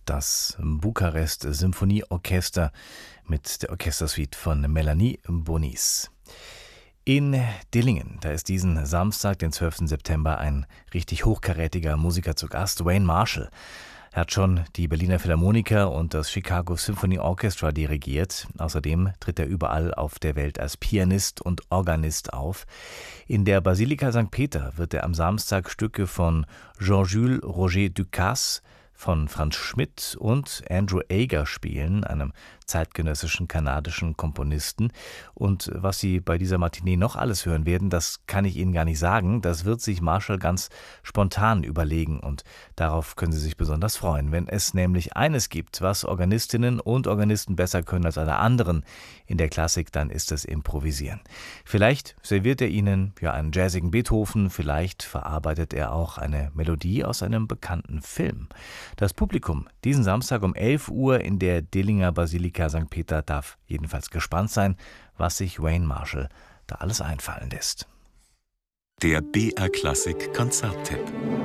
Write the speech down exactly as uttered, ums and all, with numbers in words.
das Bukarest Symphonieorchester mit der Orchestersuite von Melanie Bonis. In Dillingen, da ist diesen Samstag, den zwölften September, ein richtig hochkarätiger Musiker zu Gast, Wayne Marshall. Er hat schon die Berliner Philharmoniker und das Chicago Symphony Orchestra dirigiert. Außerdem tritt er überall auf der Welt als Pianist und Organist auf. In der Basilika Sankt Peter wird er am Samstag Stücke von Jean-Jules Roger Ducasse, von Franz Schmidt und Andrew Ager spielen, einem zeitgenössischen kanadischen Komponisten. Und was Sie bei dieser Matinee noch alles hören werden, das kann ich Ihnen gar nicht sagen. Das wird sich Marshall ganz spontan überlegen und darauf können Sie sich besonders freuen. Wenn es nämlich eines gibt, was Organistinnen und Organisten besser können als alle anderen in der Klassik, dann ist es Improvisieren. Vielleicht serviert er Ihnen ja einen jazzigen Beethoven, vielleicht verarbeitet er auch eine Melodie aus einem bekannten Film. Das Publikum diesen Samstag um elf Uhr in der Dillinger Basilika Sankt Peter darf jedenfalls gespannt sein, was sich Wayne Marshall da alles einfallen lässt. Der B R Klassik Konzerttipp.